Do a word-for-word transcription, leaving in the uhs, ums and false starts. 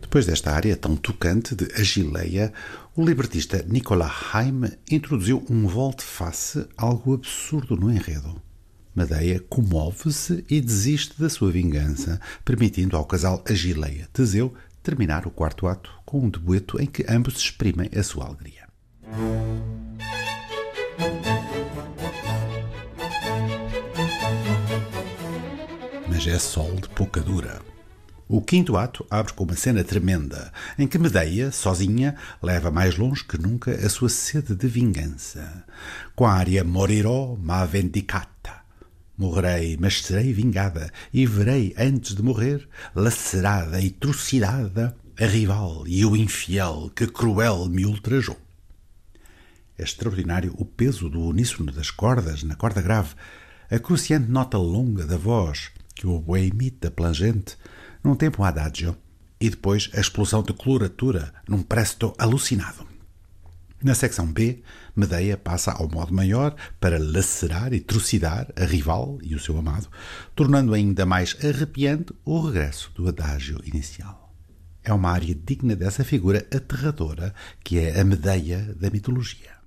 Depois desta área tão tocante de Agileia, o libretista Nicolas Haim introduziu um volte-face algo absurdo no enredo. Medea comove-se e desiste da sua vingança, permitindo ao casal Agileia-Teseu terminar o quarto ato com um dueto em que ambos exprimem a sua alegria. Mas é sol de pouca dura. O quinto ato abre com uma cena tremenda, em que Medea, sozinha, leva mais longe que nunca a sua sede de vingança. Com a área Morirò ma vendicata. Morrerei, mas serei vingada, e verei, antes de morrer, lacerada e trucidada, a rival e o infiel que cruel me ultrajou. É extraordinário o peso do uníssono das cordas na corda grave, a cruciante nota longa da voz, que o oboé imita plangente, num tempo adagio, e depois a explosão de coloratura num presto alucinado. Na secção B, Medea passa ao modo maior para lacerar e trucidar a rival e o seu amado, tornando ainda mais arrepiante o regresso do adágio inicial. É uma área digna dessa figura aterradora que é a Medea da mitologia.